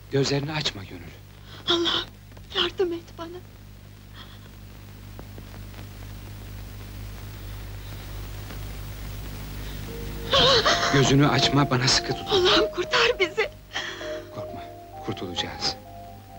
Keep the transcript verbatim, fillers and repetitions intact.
Gözlerini açma Gönül. Allah'ım, yardım et bana! Gözünü açma, bana sıkı tut. Allah'ım kurtar bizi! Korkma, kurtulacağız.